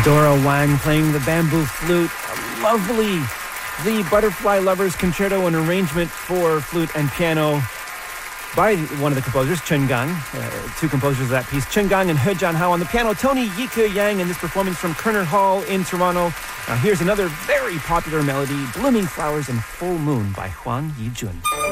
Dora Wang playing the bamboo flute. Lovely. The Butterfly Lovers Concerto, an arrangement for flute and piano by one of the composers, Chen Gang. Two composers of that piece, Chen Gang and He Jianhao. On the piano, Tony Yike Yang, in this performance from Kerner Hall in Toronto. Now here's another very popular melody, Blooming Flowers and Full Moon by Huang Yijun.